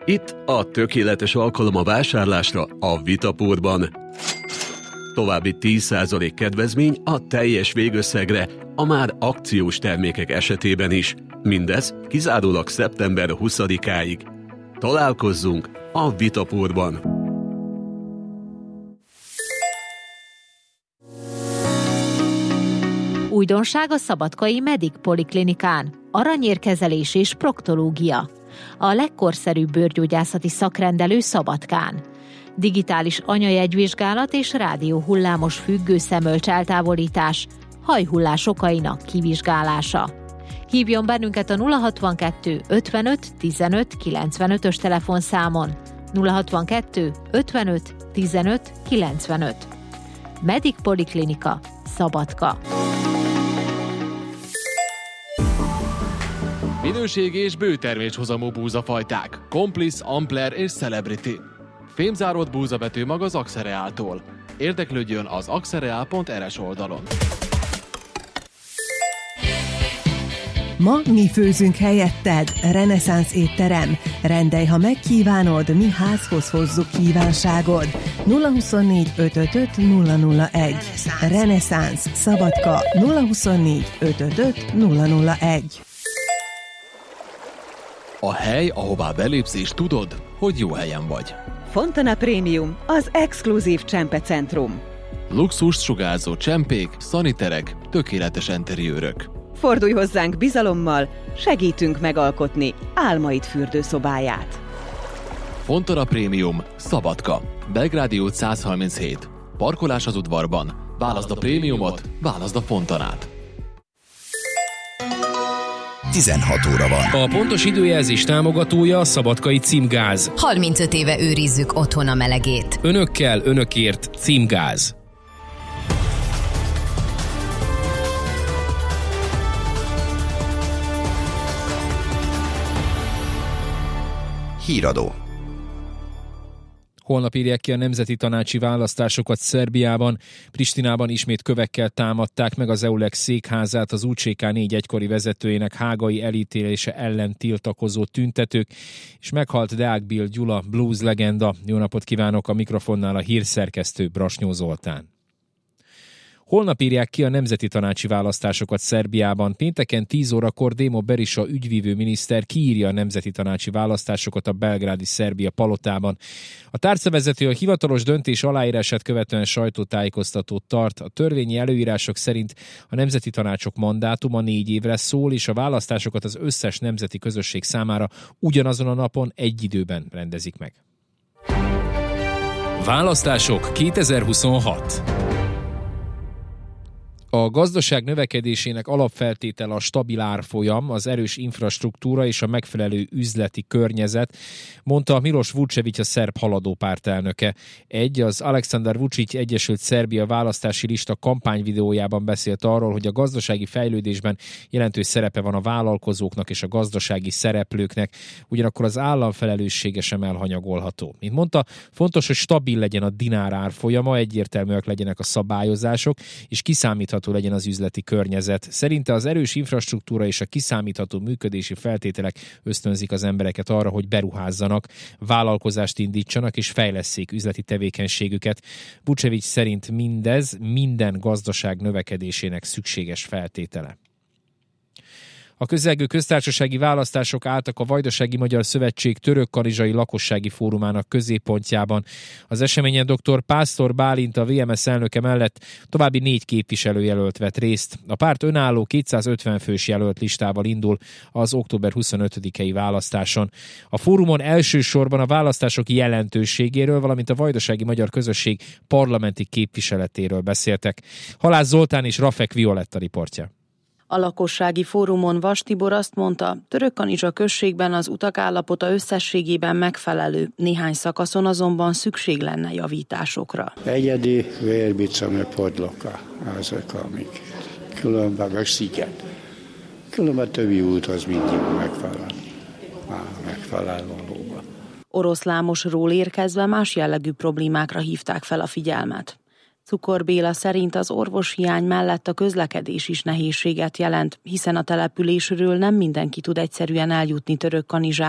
Itt a tökéletes alkalom a vásárlásra a Vitapurban. További 10% kedvezmény a teljes végösszegre a már akciós termékek esetében is. Mindez kizárólag szeptember 20-áig. Találkozzunk a Vitapurban! Újdonság a szabadkai Medic Poliklinikán, aranyérkezelés és proktológia. A legkorszerűbb bőrgyógyászati szakrendelő Szabadkán. Digitális anyajegyvizsgálat és rádióhullámos függő szemölcs eltávolítás, hajhullás okainak kivizsgálása. Hívjon bennünket a 062 55 15 95-ös telefonszámon. 062 55 15 95. Medic Poliklinika, Szabadka. Minőségi és bőterméshozamú búzafajták, Complice, Ampler és Celebrity. Fémzáródott búzavetőmag az Axereáltól. Érdeklődjön az axereal.rs oldalon. Ma mi főzünk helyetted, Reneszánsz étterem. Rendelj, ha megkívánod, mi házhoz hozzuk kívánságod. 024 555 001. Reneszánsz, Szabadka, 024 555 001. A hely, ahová belépsz és tudod, hogy jó helyen vagy. Fontana Premium, az exkluzív csempecentrum. Luxus sugárzó csempék, szaniterek, tökéletes enteriőrök. Fordulj hozzánk bizalommal, segítünk megalkotni álmaid fürdőszobáját. Fontana Premium, Szabadka, Belgrádi út 137. Parkolás az udvarban. Válaszd a prémiumot, válaszd a Fontanát. 16 óra van. A pontos időjelzés támogatója a Szabadkai Címgáz. 35 éve őrizzük otthon a melegét. Önökkel, önökért Címgáz. Híradó. Holnap írják ki a nemzeti tanácsi választásokat Szerbiában. Pristinában ismét kövekkel támadták meg az EULEX székházát, az UCK4 egykori vezetőjének hágai elítélése ellen tiltakozó tüntetők, és meghalt Deák Bill Gyula, blues legenda. Jó napot kívánok, a mikrofonnál a hírszerkesztő Brasnyó Zoltán. Holnap írják ki a nemzeti tanácsi választásokat Szerbiában. Pénteken 10 órakor Démo Berisha ügyvívő miniszter kiírja a nemzeti tanácsi választásokat a belgrádi Szerbia palotában. A tárcavezető a hivatalos döntés aláírását követően sajtótájékoztatót tart. A törvényi előírások szerint a nemzeti tanácsok mandátuma 4 évre szól, és a választásokat az összes nemzeti közösség számára ugyanazon a napon egy időben rendezik meg. Választások 2026. A gazdaság növekedésének alapfeltétele a stabil árfolyam, az erős infrastruktúra és a megfelelő üzleti környezet, mondta Miloš Vučević, a szerb haladó pártelnöke. Az Aleksandar Vučić Egyesült Szerbia választási lista kampányvideójában beszélt arról, hogy a gazdasági fejlődésben jelentős szerepe van a vállalkozóknak és a gazdasági szereplőknek, ugyanakkor az állam felelőssége sem elhanyagolható. Mint mondta, fontos, hogy stabil legyen a dinár árfolyama, egyértelműek legyenek a szabályozások, és kiszámítható legyen az üzleti környezet. Szerinte az erős infrastruktúra és a kiszámítható működési feltételek ösztönzik az embereket arra, hogy beruházzanak, vállalkozást indítsanak és fejlesszék üzleti tevékenységüket. Vučević szerint mindez minden gazdaság növekedésének szükséges feltétele. A közelgő köztársasági választások álltak a Vajdasági Magyar Szövetség Törökkanizsai Lakossági Fórumának középpontjában. Az eseményen dr. Pásztor Bálint, a VMS elnöke mellett további 4 képviselőjelölt vett részt. A párt önálló 250 fős jelölt listával indul az október 25-i választáson. A fórumon elsősorban a választások jelentőségéről, valamint a vajdasági magyar közösség parlamenti képviseletéről beszéltek. Halász Zoltán és Rafek Violetta riportja. A lakossági fórumon Vas Tibor azt mondta, Törökkanizsa községben az utak állapota összességében megfelelő, néhány szakaszon azonban szükség lenne javításokra. Egyedi vérbicami podloka, azok, amik különben a sziget. Különben többi út az mindig megfelel valóban. Oroszlámosról érkezve más jellegű problémákra hívták fel a figyelmet. Cukor Béla szerint az orvoshiány mellett a közlekedés is nehézséget jelent, hiszen a településről nem mindenki tud egyszerűen eljutni Törökkanizsára.